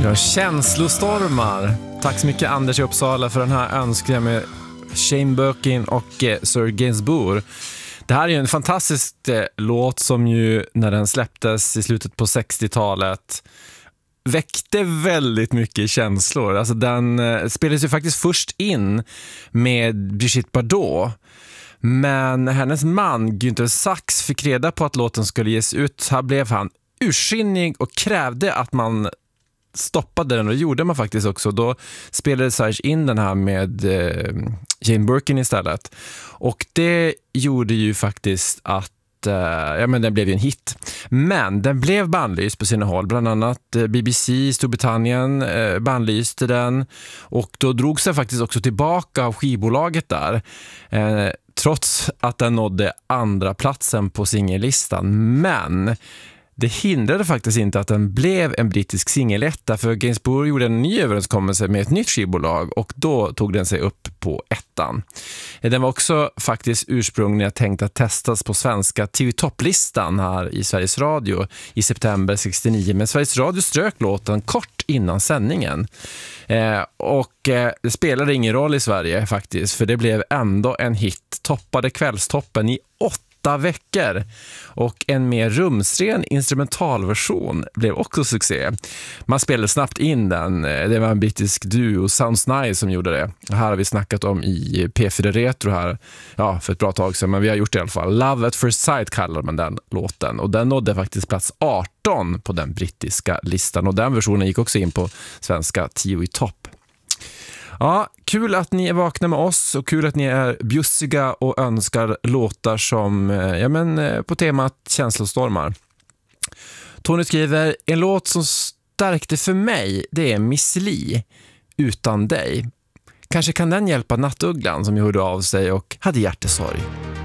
Ja, känslostormar. Tack så mycket Anders i Uppsala för den här önskningen med Shane Birkin och Sir Gainsbourg. Det här är ju en fantastisk låt som ju när den släpptes i slutet på 60-talet väckte väldigt mycket känslor. Alltså den spelades ju faktiskt först in med Brigitte Bardot. Men hennes man Günther Sachs fick reda på att låten skulle ges ut. Här blev han ursinnig och krävde att man stoppade den, och det gjorde man faktiskt också. Då spelade Sachs in den här med Jane Birkin istället. Och det gjorde ju faktiskt att den blev ju en hit. Men den blev bannlyst på sina håll. Bland annat BBC i Storbritannien bannlyste den. Och då drog sig faktiskt också tillbaka av skivbolaget där. Trots att den nådde andra platsen på singellistan. Men det hindrade faktiskt inte att den blev en brittisk singeletta, för Gainsbourg gjorde en ny överenskommelse med ett nytt skivbolag och då tog den sig upp på ettan. Den var också faktiskt ursprungligen tänkt att testas på svenska TV-topplistan här i Sveriges Radio i september 69, men Sveriges Radio strök låten kort innan sändningen. Det spelade ingen roll i Sverige faktiskt, för det blev ändå en hit, toppade kvällstoppen i 8 veckor, och en mer rumsren instrumentalversion blev också succé. Man spelade snabbt in den. Det var en brittisk duo, Sounds Nice, som gjorde det. Det här har vi snackat om i P4 Retro här för ett bra tag sedan, men vi har gjort det i alla fall. Love at First Sight kallar man den låten, och den nådde faktiskt plats 18 på den brittiska listan, och den versionen gick också in på svenska 10 i topp. Ja, kul att ni är vakna med oss, och kul att ni är bjussiga och önskar låtar som på temat känslostormar. Tony skriver: en låt som stärkte för mig, det är Miss Li, Utan dig. Kanske kan den hjälpa Nattugglan som gjorde av sig och hade hjärtesorg.